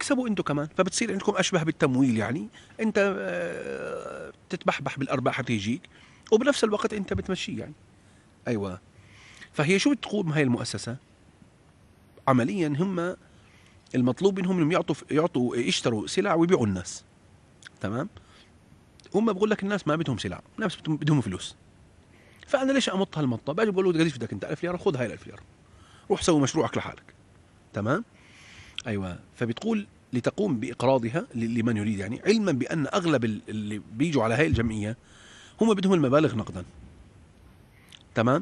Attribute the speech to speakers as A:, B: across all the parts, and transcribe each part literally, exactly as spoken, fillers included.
A: وبتكسبوا انتم كمان، فبتصير عندكم اشبه بالتمويل. يعني انت آه، تتبحبح بالارباح تيجيك، وبنفس الوقت انت بتمشيه يعني. ايوه. فهي شو بتقوم هاي المؤسسه؟ عمليا هم المطلوب منهم انهم يعطوا يعطوا يشتروا سلع ويبيعوا الناس. تمام. هم بقول لك الناس ما بدهم سلع، الناس بدهم بدهم فلوس. فانا ليش امط هالمطه؟ باجي بقول له قديش بدك انت؟ ألف ليره، خذ هاي الألف ليره، روح سوي مشروعك لحالك. تمام. ايوه. فبتقول لتقوم باقراضها ل- لمن يريد، يعني علما بان اغلب ال- اللي بيجوا على هاي الجمعيه هم بدهم المبالغ نقدا. تمام.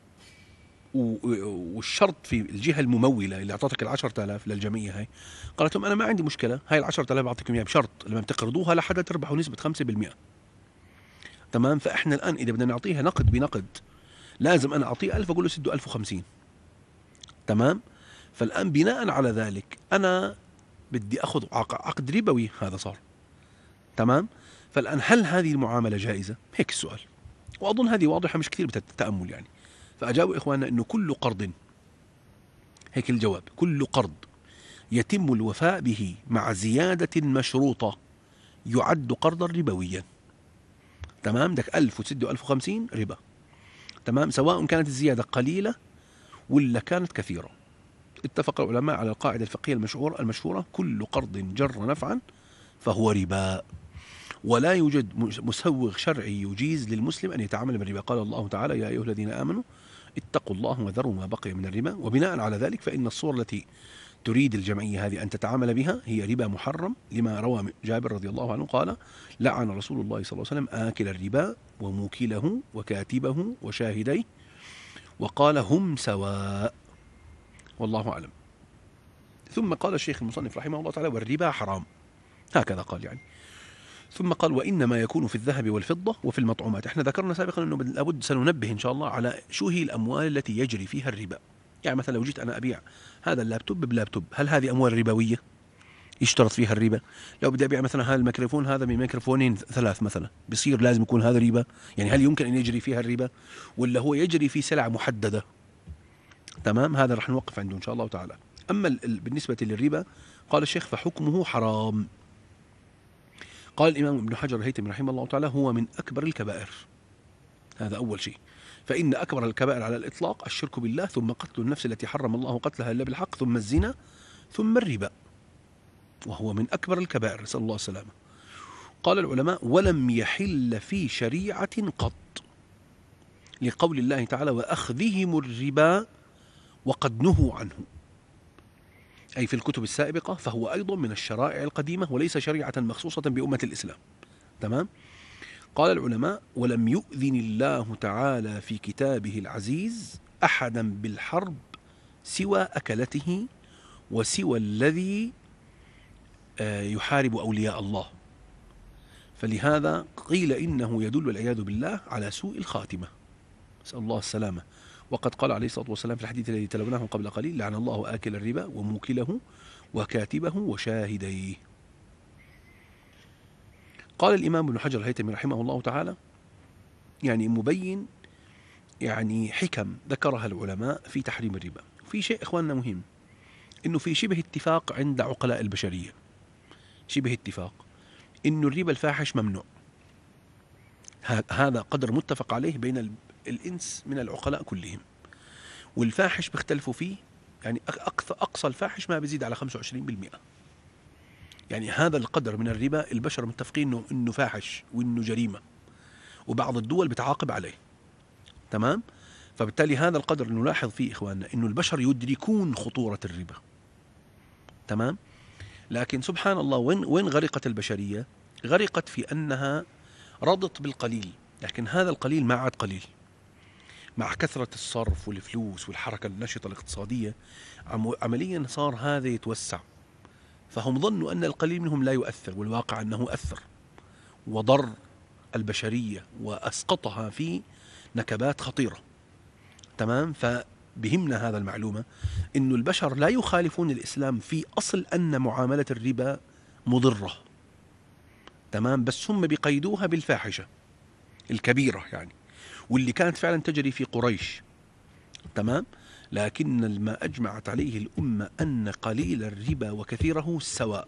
A: و- و- والشرط في الجهه المموله اللي اعطتك ال عشرة آلاف للجمعيه هاي، قالت لهم انا ما عندي مشكله، هاي ال عشرة آلاف بعطيكم اياها بشرط لما بتقرضوها لحدا تربحوا نسبه خمسة بالمئة. تمام. فاحنا الان اذا بدنا نعطيها نقد بنقد، لازم انا اعطيه ألف اقول له سده ألف وخمسين. تمام. فالان بناء على ذلك انا بدي اخذ عق- عقد ربوي هذا صار. تمام. فالان هل هذه المعامله جائزه؟ هيك السؤال. واظن هذه واضحه مش كثير بالتامل يعني. فاجابوا اخواننا انه كل قرض، هيك الجواب، كل قرض يتم الوفاء به مع زياده مشروطه يعد قرضا ربويا. تمام. بدك ألف وتسده ألف وخمسين ربا. تمام. سواء كانت الزياده قليله ولا كانت كثيره. اتفق العلماء على القاعده الفقهيه المشهوره المشهوره: كل قرض جر نفعا فهو ربا، ولا يوجد مسوغ شرعي يجيز للمسلم أن يتعامل بالربا. قال الله تعالى: يا أيها الذين آمنوا اتقوا الله وذروا ما بقي من الربا. وبناء على ذلك فإن الصور التي تريد الجمعية هذه أن تتعامل بها هي ربا محرم، لما روى جابر رضي الله عنه قال: لعن رسول الله صلى الله عليه وسلم آكل الربا وموكله وكاتبه وشاهديه، وقال: هم سواء، والله أعلم. ثم قال الشيخ المصنف رحمه الله تعالى: والربا حرام، هكذا قال يعني. ثم قال: وإنما يكون في الذهب والفضة وفي المطعومات. احنا ذكرنا سابقا أنه لابد سننبه إن شاء الله على شو هي الأموال التي يجري فيها الربا. يعني مثلا لو جيت أنا أبيع هذا اللابتوب بلابتوب، هل هذه أموال ربوية يشترط فيها الربا؟ لو بدي أبيع مثلا هذا الميكروفون هذا من ميكروفونين ثلاث مثلا، بصير لازم يكون هذا ربا؟ يعني هل يمكن أن يجري فيها الربا، ولا هو يجري في سلع محددة؟ تمام. هذا رح نوقف عنده إن شاء الله تعالى. أما بالنسبة للربا، قال الشيخ: فحكمه حرام. قال الإمام ابن حجر الهيثمي رحمه الله تعالى: هو من أكبر الكبائر. هذا أول شيء. فإن أكبر الكبائر على الإطلاق الشرك بالله، ثم قتل النفس التي حرم الله قتلها إلا بالحق، ثم الزنا، ثم الربا، وهو من أكبر الكبائر، نسأل الله السلامة. قال العلماء: ولم يحل في شريعة قط، لقول الله تعالى: وأخذهم الربا وقد نهوا عنه، أي في الكتب السابقة، فهو أيضا من الشرائع القديمة وليس شريعة مخصوصة بأمة الإسلام. تمام. قال العلماء: ولم يؤذن الله تعالى في كتابه العزيز أحدا بالحرب سوى أكلته وسوى الذي يحارب أولياء الله. فلهذا قيل إنه يدل والعياذ بالله على سوء الخاتمة، نسأل الله السلامة. وقد قال عليه الصلاة والسلام في الحديث الذي تلوناه قبل قليل: لعن الله آكل الربا وموكله وكاتبه وشاهديه. قال الإمام ابن حجر الهيثمي رحمه الله تعالى، يعني مبين يعني حكم ذكرها العلماء في تحريم الربا. في شيء إخواننا مهم، إنه في شبه اتفاق عند عقلاء البشرية، شبه اتفاق إنه الربا الفاحش ممنوع. هذا قدر متفق عليه بين الإنس من العقلاء كلهم. والفاحش بيختلفوا فيه، يعني أقصى أقصى الفاحش ما بيزيد على خمسة وعشرين بالمئة. يعني هذا القدر من الربا البشر متفقين إنه إنه فاحش وإنه جريمة، وبعض الدول بتعاقب عليه. تمام. فبالتالي هذا القدر نلاحظ فيه إخواننا إنه البشر يدركون خطورة الربا. تمام. لكن سبحان الله، وين وين غرقت البشرية؟ غرقت في أنها رضت بالقليل، لكن هذا القليل ما عاد قليل. مع كثرة الصرف والفلوس والحركة النشطة الاقتصادية، عمليا صار هذا يتوسع. فهم ظنوا أن القليل منهم لا يؤثر، والواقع أنه أثر وضر البشرية وأسقطها في نكبات خطيرة. تمام. فبهمنا هذا المعلومة، إنه البشر لا يخالفون الإسلام في أصل أن معاملة الربا مضرة. تمام. بس هم بيقيدوها بالفاحشة الكبيرة يعني، واللي كانت فعلا تجري في قريش. تمام. لكن ما أجمعت عليه الأمة أن قليل الربا وكثيره سواء.